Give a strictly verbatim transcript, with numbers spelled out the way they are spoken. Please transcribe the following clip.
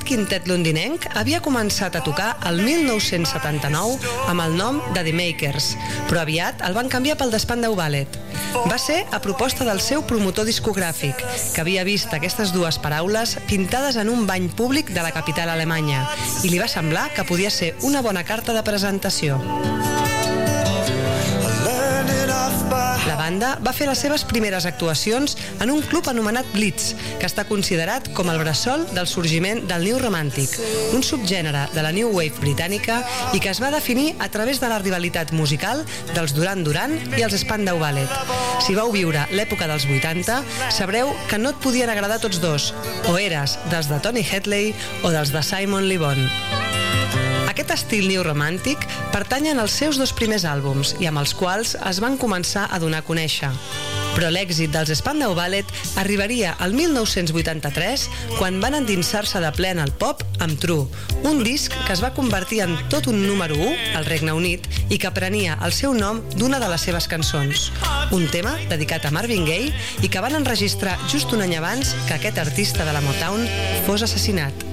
quintet londinenc havia començat a tocar el mil nou-cents setanta-nou amb el nom de The Makers, però aviat el van canviar pel The Spandau Ballet. Va ser a proposta del seu promotor discogràfic, que havia vist aquestes dues paraules pintades en un bany públic de la capital alemanya, i li va semblar que podia ser una bona carta de presentació. La banda va fer les seves primeres actuacions en un club anomenat Blitz, que està considerat com el bressol del sorgiment del New Romantic, un subgènere de la New Wave britànica i que es va definir a través de la rivalitat musical dels Duran Duran i els Spandau Ballet. Si vau viure l'època dels vuitanta, sabreu que no et podien agradar tots dos, o eres dels de Tony Hadley o dels de Simon Le Bon. Aquest estil New Romantic pertanyen als seus dos primers àlbums i amb els quals es van començar a donar a conèixer. Però l'èxit dels Spandau Ballet arribaria al mil nou-cents vuitanta-tres quan van endinsar-se de ple en el pop amb True, un disc que es va convertir en tot un número u al Regne Unit i que prenia el seu nom d'una de les seves cançons, un tema dedicat a Marvin Gaye i que van enregistrar just un any abans que aquest artista de la Motown fos assassinat.